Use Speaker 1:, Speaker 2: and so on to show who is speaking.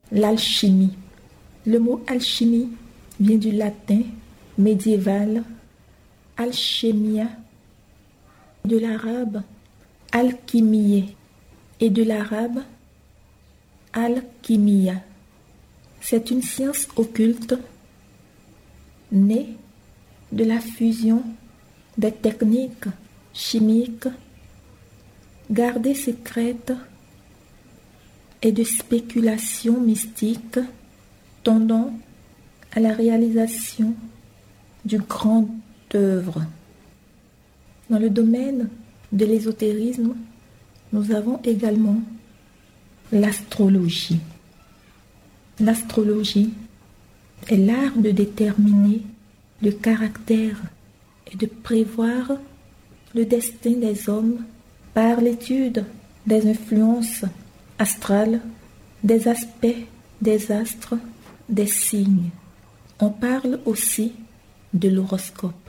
Speaker 1: L'alchimie. Le mot alchimie vient du latin médiéval alchemia, de l'arabe alchimie et de l'arabe alchimia. C'est une science occulte née de la fusion des techniques chimiques gardées secrètes et de spéculations mystiques tendant à la réalisation d'une grande œuvre. Dans le domaine de l'ésotérisme, nous avons également l'astrologie. L'astrologie est l'art de déterminer le caractère et de prévoir le destin des hommes par l'étude des influences astrales, des aspects des astres, des signes. On parle aussi de l'horoscope.